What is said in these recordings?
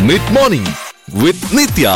Mid morning വിത്ത് നിത്യ.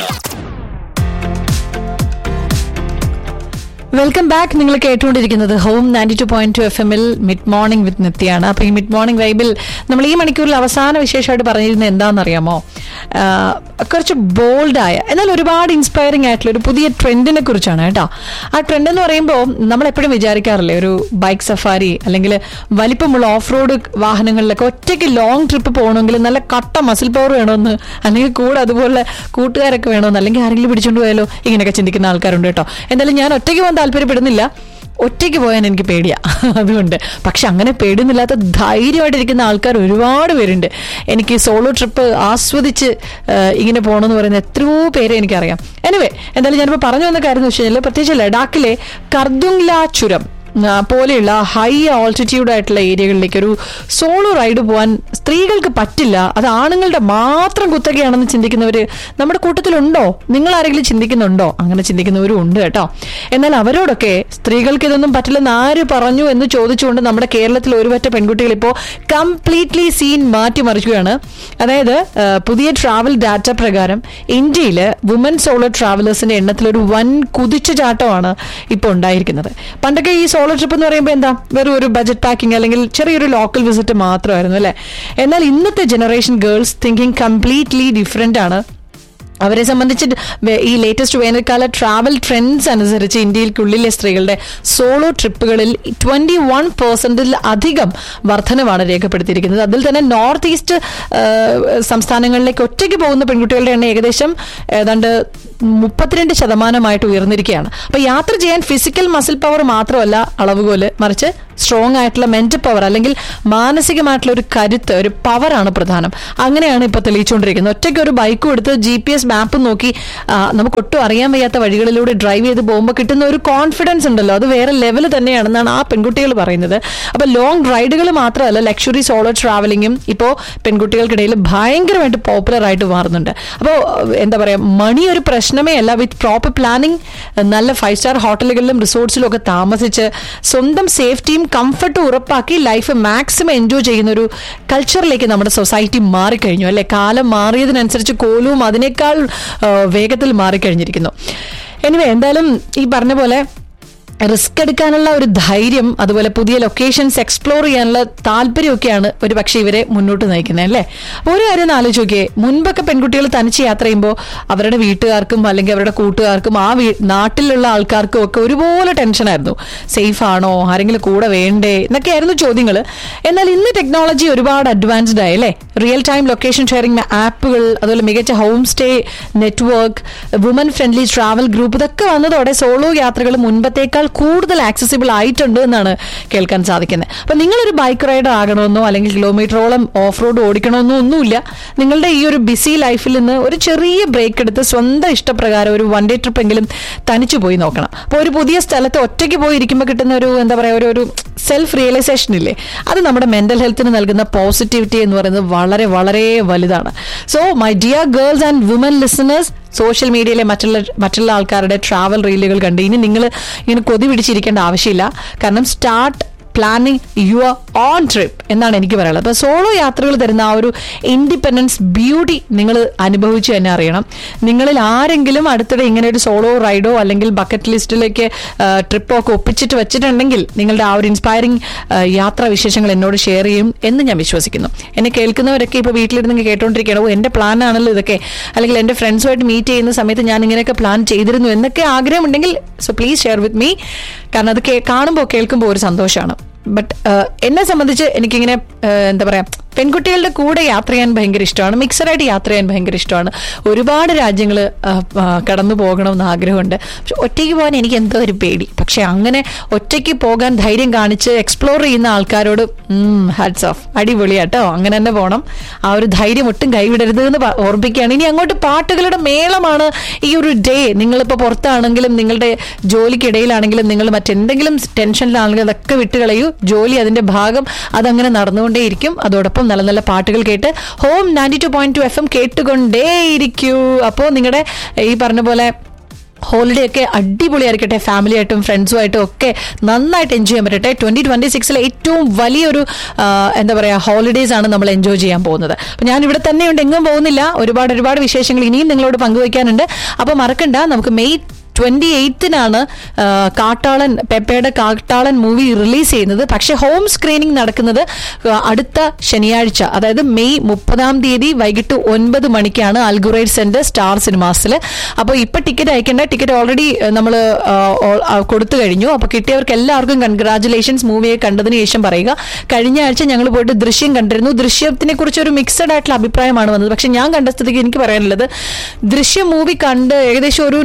Welcome back. നിങ്ങൾ കേട്ടുകൊണ്ടിരിക്കുന്നത് home 92.2 FM-ൽ mid morning വിത്ത് നിത്യാണ്. അപ്പോൾ ഈ മിഡ് മോർണിംഗ് വൈബിൽ നമ്മൾ ഈ മണിക്കൂറിൽ അവസാന വിശേഷമായിട്ട് പറഞ്ഞിരുന്നത് എന്താണെന്നറിയാമോ? കുറച്ച് ബോൾഡായ എന്നാൽ ഒരുപാട് ഇൻസ്പയറിംഗ് ആയിട്ടുള്ള ഒരു പുതിയ ട്രെൻഡിനെ കുറിച്ചാണ് കേട്ടോ. ആ ട്രെൻഡ് എന്ന് പറയുമ്പോൾ നമ്മളെപ്പോഴും വിചാരിക്കാറില്ലേ, ഒരു ബൈക്ക് സഫാരി അല്ലെങ്കിൽ വലിപ്പമുള്ള ഓഫ് റോഡ് വാഹനങ്ങളിലൊക്കെ ഒറ്റയ്ക്ക് ലോങ് ട്രിപ്പ് പോകണമെങ്കിൽ നല്ല കട്ട മസിൽ പവർ വേണമെന്ന്, അല്ലെങ്കിൽ കൂടെ അതുപോലെ കൂട്ടുകാരൊക്കെ വേണമെന്ന്, അല്ലെങ്കിൽ ആരെങ്കിലും പിടിച്ചുകൊണ്ട് പോയാലോ, ഇങ്ങനെയൊക്കെ ചിന്തിക്കുന്ന ആൾക്കാരുണ്ട് കേട്ടോ. എന്തായാലും ഞാൻ ഒറ്റയ്ക്ക് പോകാൻ താല്പര്യപ്പെടുന്നില്ല. ഒറ്റയ്ക്ക് പോയാൻ എനിക്ക് പേടിയാ. അതുകൊണ്ട് പക്ഷെ അങ്ങനെ പേടിയൊന്നുമില്ലാത്ത ധൈര്യമായിട്ടിരിക്കുന്ന ആൾക്കാർ ഒരുപാട് പേരുണ്ട്. എനിക്ക് സോളോ ട്രിപ്പ് ആസ്വദിച്ച് ഇങ്ങനെ പോകണമെന്ന് പറയുന്ന എത്രയോ പേരെ എനിക്കറിയാം. എനിവേ, എന്തായാലും ഞാനിപ്പോൾ പറഞ്ഞു വന്ന കാര്യം എന്ന് വെച്ച് കഴിഞ്ഞാൽ, പ്രത്യേകിച്ച് ലഡാക്കിലെ കർദുങ്ല ചുരം പോലെയുള്ള ഹൈ ഓൾട്ടിറ്റ്യൂഡ് ആയിട്ടുള്ള ഏരിയകളിലേക്ക് ഒരു സോളോ റൈഡ് പോകാൻ സ്ത്രീകൾക്ക് പറ്റില്ല, അത് ആണുങ്ങളുടെ മാത്രം കുത്തകയാണെന്ന് ചിന്തിക്കുന്നവർ നമ്മുടെ കൂട്ടത്തിലുണ്ടോ? നിങ്ങൾ ആരെങ്കിലും ചിന്തിക്കുന്നുണ്ടോ? അങ്ങനെ ചിന്തിക്കുന്നവരും ഉണ്ട് കേട്ടോ. എന്നാൽ അവരോടൊക്കെ സ്ത്രീകൾക്ക് ഇതൊന്നും പറ്റില്ലെന്ന് ആര് പറഞ്ഞു എന്ന് ചോദിച്ചുകൊണ്ട് നമ്മുടെ കേരളത്തിൽ ഒരുപറ്റ പെൺകുട്ടികൾ ഇപ്പോൾ കംപ്ലീറ്റ്ലി സീൻ മാറ്റിമറിക്കുകയാണ്. അതായത് പുതിയ ട്രാവൽ ഡാറ്റ പ്രകാരം ഇന്ത്യയിൽ വുമൻ സോളോ ട്രാവലേഴ്സിന്റെ എണ്ണത്തിലൊരു വൻ കുതിച്ചുചാട്ടമാണ് ഇപ്പോൾ ഉണ്ടായിരിക്കുന്നത്. പണ്ടൊക്കെ ഈ സോളോ ട്രിപ്പ് എന്ന് പറയുമ്പോൾ എന്താ, വെറും ഒരു ബജറ്റ് പാക്കിംഗ് അല്ലെങ്കിൽ ചെറിയൊരു ലോക്കൽ വിസിറ്റ് മാത്രമായിരുന്നു അല്ലേ. എന്നാൽ ഇന്നത്തെ generation girls thinking completely different ആണ്. അവരെ സംബന്ധിച്ച് ഈ ലേറ്റസ്റ്റ് വേനൽക്കാല ട്രാവൽ ട്രെൻഡ്സ് അനുസരിച്ച് ഇന്ത്യയിൽക്കുള്ളിലെ സ്ത്രീകളുടെ സോളോ ട്രിപ്പുകളിൽ 21% അധികം വർധനവാണ് രേഖപ്പെടുത്തിയിരിക്കുന്നത്. അതിൽ തന്നെ നോർത്ത് ഈസ്റ്റ് സംസ്ഥാനങ്ങളിലേക്ക് ഒറ്റയ്ക്ക് പോകുന്ന പെൺകുട്ടികളുടെ എണ്ണം ഏകദേശം ഏതാണ്ട് 32% ഉയർന്നിരിക്കുകയാണ്. അപ്പൊ യാത്ര ചെയ്യാൻ ഫിസിക്കൽ മസിൽ പവർ മാത്രമല്ല അളവുകോല്, മറിച്ച് സ്ട്രോങ് ആയിട്ടുള്ള മെന്റൽ പവർ അല്ലെങ്കിൽ മാനസികമായിട്ടുള്ള ഒരു കരുത്ത്, ഒരു പവറാണ് പ്രധാനം. അങ്ങനെയാണ് ഇപ്പൊ തെളിയിച്ചുകൊണ്ടിരിക്കുന്നത്. ഒറ്റയ്ക്ക് ഒരു ബൈക്കും എടുത്ത് GPS മാപ്പ് നോക്കി നമുക്ക് ഒട്ടും അറിയാൻ വയ്യാത്ത വഴികളിലൂടെ ഡ്രൈവ് ചെയ്ത് പോകുമ്പോൾ കിട്ടുന്ന ഒരു കോൺഫിഡൻസ് ഉണ്ടല്ലോ, അത് വേറെ ലെവൽ തന്നെയാണെന്നാണ് ആ പെൺകുട്ടികൾ പറയുന്നത്. അപ്പൊ ലോങ് റൈഡുകൾ മാത്രമല്ല, ലക്ഷറി സോളോ ട്രാവലിംഗും ഇപ്പോൾ പെൺകുട്ടികൾക്കിടയിൽ ഭയങ്കരമായിട്ട് പോപ്പുലർ ആയിട്ട് മാറുന്നുണ്ട്. അപ്പോൾ എന്താ പറയാ, മണി ഒരു പ്രശ്നമേ അല്ല. വിത്ത് പ്രോപ്പർ പ്ലാനിങ്, നല്ല 5 സ്റ്റാർ ഹോട്ടലുകളിലും റിസോർട്ട്സിലും ഒക്കെ താമസിച്ച് സ്വന്തം സേഫ്റ്റിയും കംഫർട്ടും ഉറപ്പാക്കി ലൈഫ് മാക്സിമം എൻജോയ് ചെയ്യുന്ന ഒരു കൾച്ചറിലേക്ക് നമ്മുടെ സൊസൈറ്റി മാറിക്കഴിഞ്ഞു അല്ലെ. കാലം മാറിയതിനനുസരിച്ച് കോലവും അതിനേക്കാൾ വേഗത്തിൽ മാറിക്കഴിഞ്ഞിരിക്കുന്നു. എനിവേ, എന്തായാലും ഈ പറഞ്ഞ പോലെ റിസ്ക് എടുക്കാനുള്ള ഒരു ധൈര്യം, അതുപോലെ പുതിയ ലൊക്കേഷൻസ് എക്സ്പ്ലോർ ചെയ്യാനുള്ള താല്പര്യമൊക്കെയാണ് ഒരു പക്ഷേ ഇവരെ മുന്നോട്ട് നയിക്കുന്നത് അല്ലേ. ഒരു കാര്യം ഒന്ന് ആലോചിച്ച് നോക്കിയേ, മുൻപൊക്കെ പെൺകുട്ടികൾ തനിച്ച് യാത്ര ചെയ്യുമ്പോൾ അവരുടെ വീട്ടുകാർക്കും അല്ലെങ്കിൽ അവരുടെ കൂട്ടുകാർക്കും ആ നാട്ടിലുള്ള ആൾക്കാർക്കും ഒക്കെ ഒരുപോലെ ടെൻഷനായിരുന്നു. സേഫ് ആണോ, ആരെങ്കിലും കൂടെ വേണ്ടേ എന്നൊക്കെയായിരുന്നു ചോദ്യങ്ങൾ. എന്നാൽ ഇന്ന് ടെക്നോളജി ഒരുപാട് അഡ്വാൻസ്ഡ് ആയി അല്ലേ. റിയൽ ടൈം ലൊക്കേഷൻ ഷെയറിംഗ് ആപ്പുകൾ, അതുപോലെ മികച്ച home stay network, woman friendly travel group, ഇതൊക്കെ വന്നതോടെ സോളോ യാത്രകൾ മുൻപത്തേക്കാൾ കൂടുതൽ ആക്സസിബിൾ ആയിട്ടുണ്ട് എന്നാണ് കേൾക്കാൻ സാധിക്കുന്നത്. അപ്പൊ നിങ്ങളൊരു ബൈക്ക് റൈഡർ ആകണമെന്നോ അല്ലെങ്കിൽ കിലോമീറ്ററോളം ഓഫ് റോഡ് ഓടിക്കണമെന്നോ ഒന്നുമില്ല. നിങ്ങളുടെ ഈ ഒരു ബിസി ലൈഫിൽ നിന്ന് ഒരു ചെറിയ ബ്രേക്ക് എടുത്ത് സ്വന്തം ഇഷ്ടപ്രകാരം ഒരു 1 ഡേ ട്രിപ്പ് എങ്കിലും തനിച്ചു പോയി നോക്കണം. അപ്പോൾ ഒരു പുതിയ സ്ഥലത്ത് ഒറ്റയ്ക്ക് പോയി ഇരിക്കുമ്പോൾ കിട്ടുന്ന ഒരു എന്താ പറയുക, ഒരു സെൽഫ് റിയലൈസേഷൻ ഇല്ലേ, അത് നമ്മുടെ മെന്റൽ ഹെൽത്തിന് നൽകുന്ന പോസിറ്റിവിറ്റി എന്ന് പറയുന്നത് വളരെ വളരെ വലുതാണ്. So my dear girls and woman listeners, social മീഡിയയിലെ മറ്റുള്ള ആൾക്കാരുടെ ട്രാവൽ റീലുകൾ കണ്ട് ഇനി നിങ്ങൾ ഇങ്ങനെ കൊതി പിടിച്ചിരിക്കേണ്ട ആവശ്യമില്ല. കാരണം start planning your own trip എന്നാണ് എനിക്ക് പറയാനുള്ളത്. അപ്പോൾ സോളോ യാത്രകൾ തരുന്ന ആ ഒരു ഇൻഡിപെൻഡൻസ് ബ്യൂട്ടി നിങ്ങൾ അനുഭവിച്ച് തന്നെ അറിയണം. നിങ്ങളിൽ ആരെങ്കിലും അടുത്തിടെ ഇങ്ങനെ ഒരു സോളോ റൈഡോ അല്ലെങ്കിൽ ബക്കറ്റ് ലിസ്റ്റിലേക്ക് ട്രിപ്പോ ഒക്കെ ഒപ്പിച്ചിട്ട് വെച്ചിട്ടുണ്ടെങ്കിൽ നിങ്ങളുടെ ആ ഒരു ഇൻസ്പയറിംഗ് യാത്രാ വിശേഷങ്ങൾ എന്നോട് ഷെയർ ചെയ്യും എന്ന് ഞാൻ വിശ്വസിക്കുന്നു. എന്നെ കേൾക്കുന്നവരൊക്കെ ഇപ്പോൾ വീട്ടിലിരുന്ന് കേട്ടോണ്ടിരിക്കണോ, എൻ്റെ പ്ലാൻ ആണല്ലോ ഇതൊക്കെ, അല്ലെങ്കിൽ എൻ്റെ ഫ്രണ്ട്സുമായിട്ട് മീറ്റ് ചെയ്യുന്ന സമയത്ത് ഞാൻ ഇങ്ങനെയൊക്കെ പ്ലാൻ ചെയ്തിരുന്നു എന്നൊക്കെ ആഗ്രഹമുണ്ടെങ്കിൽ so please share with me. കാരണം അത് കാണുമ്പോൾ കേൾക്കുമ്പോൾ ഒരു സന്തോഷമാണ്. ബട്ട് എന്നെ സംബന്ധിച്ച് എനിക്കിങ്ങനെ എന്താ പറയാ, പെൺകുട്ടികളുടെ കൂടെ യാത്ര ചെയ്യാൻ ഭയങ്കര ഇഷ്ടമാണ്. മിക്സഡായിട്ട് യാത്ര ചെയ്യാൻ ഭയങ്കര ഇഷ്ടമാണ്. ഒരുപാട് രാജ്യങ്ങൾ കടന്നു പോകണമെന്ന് ആഗ്രഹമുണ്ട്. പക്ഷെ ഒറ്റയ്ക്ക് പോകാൻ എനിക്ക് എന്തോ ഒരു പേടി. പക്ഷെ അങ്ങനെ ഒറ്റയ്ക്ക് പോകാൻ ധൈര്യം കാണിച്ച് എക്സ്പ്ലോർ ചെയ്യുന്ന ആൾക്കാരോട് ഹാറ്റ്സ് ഓഫ്, അടിപൊളിയാട്ടോ, അങ്ങനെ തന്നെ പോകണം. ആ ഒരു ധൈര്യം ഒട്ടും കൈവിടരുത് എന്ന് ഓർമ്മിക്കുകയാണ്. ഇനി അങ്ങോട്ട് പാട്ടുകളുടെ മേളമാണ് ഈ ഒരു ഡേ. നിങ്ങളിപ്പോൾ പുറത്താണെങ്കിലും നിങ്ങളുടെ ജോലിക്കിടയിലാണെങ്കിലും നിങ്ങൾ മറ്റെന്തെങ്കിലും ടെൻഷനിലാണെങ്കിലും അതൊക്കെ വിട്ടുകളയൂ. ജോലി അതിന്റെ ഭാഗം, അതങ്ങനെ നടന്നുകൊണ്ടേയിരിക്കും. അതോടൊപ്പം നല്ല നല്ല പാട്ടുകൾ കേട്ട് ഹോം 92.2 FM കേട്ടുകൊണ്ടേയിരിക്കൂ. അപ്പോൾ നിങ്ങളുടെ ഈ പറഞ്ഞ പോലെ ഹോളിഡേ ഒക്കെ അടിപൊളിയായിരിക്കട്ടെ. ഫാമിലിയായിട്ടും ഫ്രണ്ട്സുമായിട്ടും ഒക്കെ നന്നായിട്ട് എൻജോയ് ചെയ്യാൻ പറ്റട്ടെ. 2026 ഏറ്റവും വലിയൊരു എന്താ പറയുക ഹോളിഡേയ്സ് ആണ് നമ്മൾ എൻജോയ് ചെയ്യാൻ പോകുന്നത്. അപ്പം ഞാൻ ഇവിടെ തന്നെയുണ്ട്, എങ്ങും പോകുന്നില്ല. ഒരുപാട് വിശേഷങ്ങൾ ഇനിയും നിങ്ങളോട് പങ്കുവയ്ക്കാനുണ്ട്. അപ്പോൾ മറക്കണ്ട, നമുക്ക് മെയ് 28-നാണ് കാട്ടാളൻ, പെപ്പയുടെ കാട്ടാളൻ മൂവി റിലീസ് ചെയ്യുന്നത്. പക്ഷെ ഹോം സ്ക്രീനിങ് നടക്കുന്നത് അടുത്ത ശനിയാഴ്ച, അതായത് മെയ് 30 വൈകിട്ട് 9 മണിക്കാണ് അൽഗുറൈഡ് സെന്റർ സ്റ്റാർ സിനിമാസിൽ. അപ്പോൾ ഇപ്പൊ ടിക്കറ്റ് അയക്കേണ്ട, ടിക്കറ്റ് ഓൾറെഡി നമ്മൾ കൊടുത്തു കഴിഞ്ഞു. അപ്പോൾ കിട്ടിയവർക്ക് എല്ലാവർക്കും കൺഗ്രാറ്റുലേഷൻസ്. മൂവിയെ കണ്ടതിന് ശേഷം പറയുക. കഴിഞ്ഞ ആഴ്ച ഞങ്ങൾ പോയിട്ട് ദൃശ്യം കണ്ടിരുന്നു. ദൃശ്യത്തിനെ കുറിച്ച് ഒരു മിക്സഡ് ആയിട്ടുള്ള അഭിപ്രായമാണ് വന്നത്. പക്ഷെ ഞാൻ കണ്ട സ്ഥിതിക്ക് എനിക്ക് പറയാനുള്ളത്, ദൃശ്യം മൂവി കണ്ട് ഏകദേശം ഒരു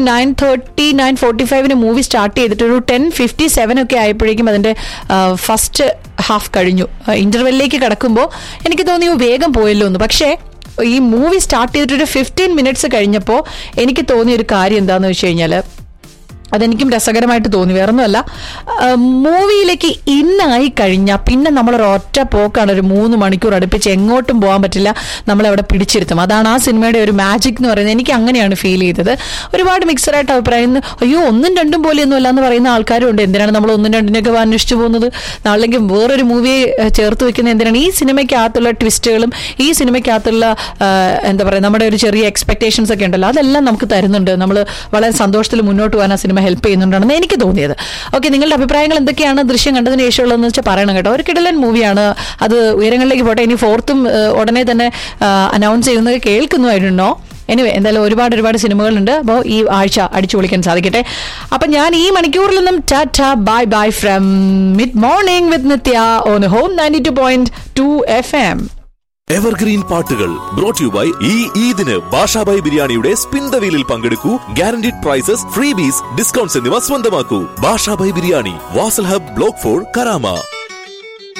9:45 മൂവി സ്റ്റാർട്ട് ചെയ്തിട്ട് ഒരു 10:57 ഒക്കെ ആയപ്പോഴേക്കും അതിന്റെ ഫസ്റ്റ് ഹാഫ് കഴിഞ്ഞു. ഇന്റർവെല്ലിലേക്ക് കടക്കുമ്പോൾ എനിക്ക് തോന്നി വേഗം പോയല്ലോ എന്ന്. പക്ഷേ ഈ മൂവി സ്റ്റാർട്ട് ചെയ്തിട്ടൊരു 15 മിനിറ്റ്സ് കഴിഞ്ഞപ്പോൾ എനിക്ക് തോന്നിയ ഒരു കാര്യം എന്താണെന്ന് വെച്ച് കഴിഞ്ഞാൽ, അതെനിക്കും രസകരമായിട്ട് തോന്നി. വേറൊന്നുമല്ല, മൂവിയിലേക്ക് ഇന്നായി കഴിഞ്ഞാൽ പിന്നെ നമ്മളൊരു ഒറ്റ പോക്കാണ്. ഒരു 3 മണിക്കൂർ അടുപ്പിച്ച് എങ്ങോട്ടും പോകാൻ പറ്റില്ല, നമ്മളവിടെ പിടിച്ചിരുത്തും. അതാണ് ആ സിനിമയുടെ ഒരു മാജിക് എന്ന് പറയുന്നത്. എനിക്ക് അങ്ങനെയാണ് ഫീൽ ചെയ്തത്. ഒരുപാട് മിക്സഡായിട്ട് അഭിപ്രായം, അയ്യോ 1ഉം 2ഉം പോലെയൊന്നും അല്ല എന്ന് പറയുന്ന ആൾക്കാരും ഉണ്ട്. എന്തിനാണ് നമ്മൾ 1ഉം 2നെയൊക്കെ അന്വേഷിച്ചു പോകുന്നത്? നാളെങ്കിൽ വേറൊരു മൂവിയെ ചേർത്ത് വെക്കുന്നത് എന്തിനാണ്? ഈ സിനിമയ്ക്കകത്തുള്ള ട്വിസ്റ്റുകളും ഈ സിനിമയ്ക്കകത്തുള്ള എന്താ പറയുക, നമ്മുടെ ഒരു ചെറിയ എക്സ്പെക്ടേഷൻസ് ഒക്കെ ഉണ്ടല്ലോ, അതെല്ലാം നമുക്ക് തരുന്നുണ്ട്. നമ്മൾ വളരെ സന്തോഷത്തിൽ മുന്നോട്ട് പോകാൻ ആ സിനിമ ഹെൽപ്പ് ചെയ്യുന്നുണ്ടെന്ന് എനിക്ക് തോന്നിയത്. ഓക്കെ, നിങ്ങളുടെ അഭിപ്രായങ്ങൾ എന്തൊക്കെയാണ് ദൃശ്യം കണ്ടതിന് ശേഷമുള്ളതെന്ന് വെച്ചാൽ പറയണം കേട്ടോ. ഒരു കിടിലൻ മൂവിയാണ് അത്. ഉയരങ്ങളിലേക്ക് പോട്ടെ. ഇനി 4th ഉടനെ തന്നെ അനൗൺസ് ചെയ്യുന്നത് കേൾക്കുന്നുമായിരുന്നോ? എനിവേ, എന്തായാലും ഒരുപാട് സിനിമകളുണ്ട്. അപ്പോൾ ഈ ആഴ്ച അടിച്ചു പൊളിക്കാൻ സാധിക്കട്ടെ. അപ്പം ഞാൻ ഈ മണിക്കൂറിൽ നിന്നും Tata bye from mid morning with Nithya on home 92.2 FM. Evergreen പാട്ടുകൾ ബ്രോട്ട് യു ബൈ ഈ ഈദിന് ബാഷാബായ് ബിരിയാണിയുടെ spin the വീലിൽ പങ്കെടുക്കൂ. Guaranteed prices, ഫ്രീബീസ്, discounts എന്നിവ സ്വന്തമാക്കൂ. Basha Bhai biryani, Wasl hub, block 4, Karama.